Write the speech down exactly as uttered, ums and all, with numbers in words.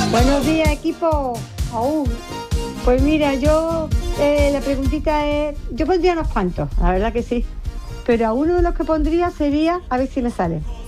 Buenos días, equipo. Aún. Pues mira, yo, eh, la preguntita es, yo pondría unos cuantos, la verdad que sí, pero a uno de los que pondría sería, a ver si me sale.